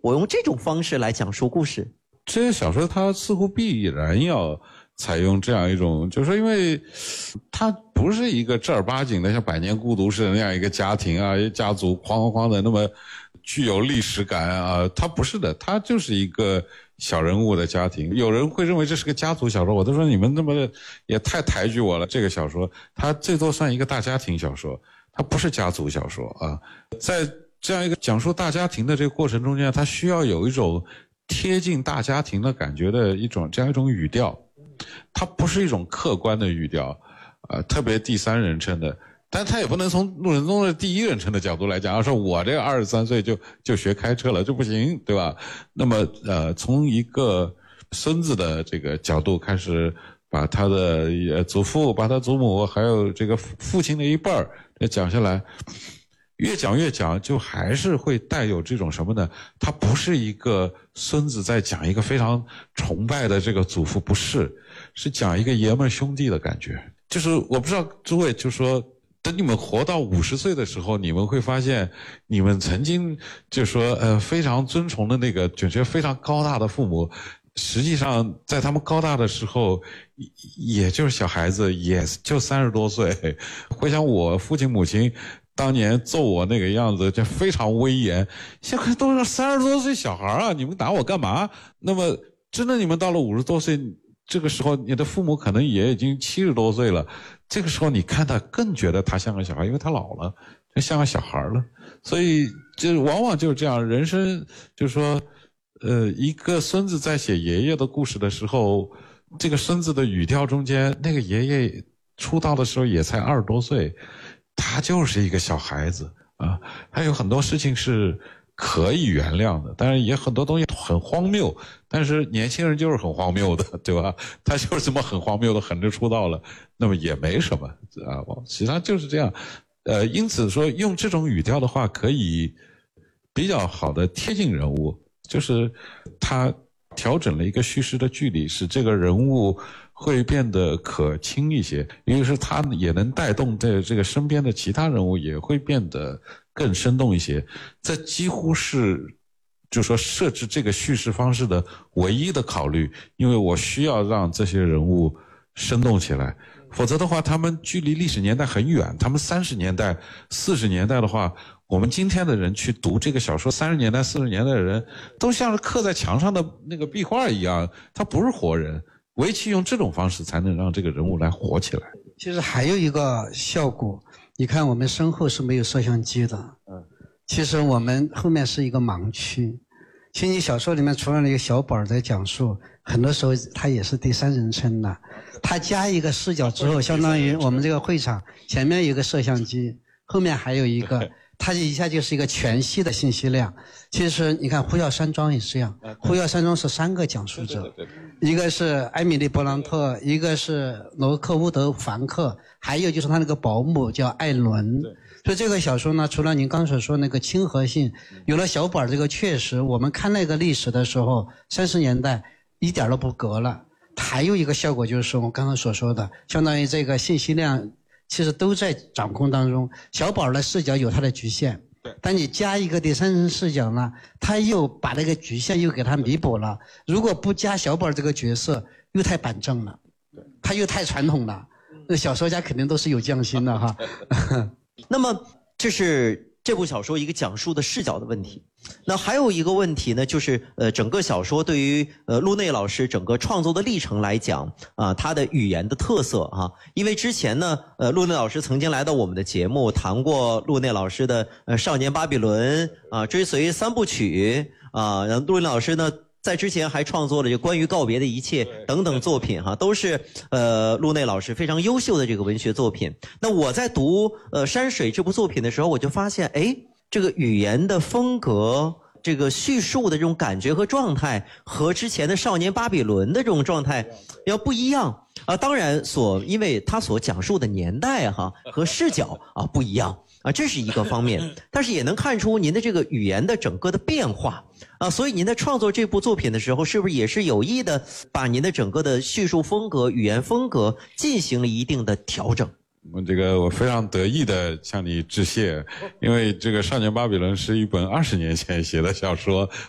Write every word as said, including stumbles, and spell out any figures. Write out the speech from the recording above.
我用这种方式来讲述故事。 这些小说它似乎必然要采用这样一种，就是说因为它不是一个正儿八经的像百年孤独式的那样一个家庭啊，家族哐哐哐的那么具有历史感啊，它不是的，它就是一个小人物的家庭。有人会认为这是个家族小说，我都说你们那么也太抬举我了。这个小说它最多算一个大家庭小说，它不是家族小说啊。在这样一个讲述大家庭的这个过程中间，它需要有一种贴近大家庭的感觉的一种这样一种语调，它不是一种客观的语调，呃，特别第三人称的，但它也不能从陆仁宗的第一人称的角度来讲，要说我这个二十三岁就就学开车了，这不行，对吧？那么呃，从一个孙子的这个角度开始，把他的祖父、把他祖母还有这个父亲的一辈儿讲下来。越讲越讲，就还是会带有这种什么呢？他不是一个孙子在讲一个非常崇拜的这个祖父，不是，是讲一个爷们兄弟的感觉。就是我不知道诸位，就说等你们活到五十岁的时候，你们会发现，你们曾经就说呃非常尊崇的那个，就觉得非常高大的父母，实际上在他们高大的时候，也就是小孩子，也就三十多岁。回想我父亲母亲当年揍我那个样子，就非常威严。现在都是三十多岁小孩啊，你们打我干嘛？那么真的，你们到了五十多岁，这个时候你的父母可能也已经七十多岁了。这个时候你看他更觉得他像个小孩，因为他老了，就像个小孩了。所以就往往就是这样，人生就是说，呃，一个孙子在写爷爷的故事的时候，这个孙子的语调中间，那个爷爷出道的时候也才二十多岁。他就是一个小孩子啊，还有很多事情是可以原谅的，但是也很多东西很荒谬，但是年轻人就是很荒谬的，对吧？他就是这么很荒谬的狠着出道了，那么也没什么啊，实际上就是这样。呃，因此说用这种语调的话，可以比较好的贴近人物，就是他调整了一个叙事的距离，使这个人物会变得可亲一些，因为是他也能带动在这个身边的其他人物也会变得更生动一些。这几乎是就说设置这个叙事方式的唯一的考虑，因为我需要让这些人物生动起来，否则的话他们距离历史年代很远，他们三十年代四十年代的话，我们今天的人去读这个小说，三十年代四十年代的人都像是刻在墙上的那个壁画一样，他不是活人。围棋用这种方式才能让这个人物来活起来。 其实还有一个效果，你看我们身后是没有摄像机的，嗯，其实我们后面是一个盲区。其实你小说里面除了那个小宝在讲述，很多时候他也是第三人称的，他加一个视角之后，相当于我们这个会场前面有个摄像机，后面还有一个，它一下就是一个全息的信息量。其实你看《呼啸山庄》也是这样，《呼啸山庄》是三个讲述者，一个是埃米丽·勃朗特，一个是罗克乌德·凡克，还有就是他那个保姆叫艾伦。所以这个小说呢，除了您刚所说那个亲和性，有了小宝这个确实，我们看那个历史的时候，三十年代一点都不隔了。还有一个效果就是我刚刚所说的，相当于这个信息量其实都在掌控当中。小宝的视角有它的局限，但你加一个第三人视角呢，他又把那个局限又给他弥补了。如果不加小宝这个角色，又太板正了，他又太传统了。那小说家肯定都是有匠心的哈。 那么这是这部小说一个讲述的视角的问题。那还有一个问题呢，就是呃，整个小说对于呃陆内老师整个创作的历程来讲啊、呃，他的语言的特色啊，因为之前呢，呃，陆内老师曾经来到我们的节目，谈过陆内老师的呃《少年巴比伦》啊，《追随三部曲》啊，然后陆内老师呢，在之前还创作了就关于告别的一切等等作品哈，都是呃陆内老师非常优秀的这个文学作品。那我在读呃山水这部作品的时候，我就发现，哎，这个语言的风格，这个叙述的这种感觉和状态，和之前的少年巴比伦的这种状态要不一样啊。当然所因为他所讲述的年代哈和视角啊不一样。啊，这是一个方面，但是也能看出您的这个语言的整个的变化啊，所以您在创作这部作品的时候，是不是也是有意的把您的整个的叙述风格、语言风格进行了一定的调整？ 我这个我非常得意的向你致谢，因为这个《少年巴比伦》是一本二十年前写的小说，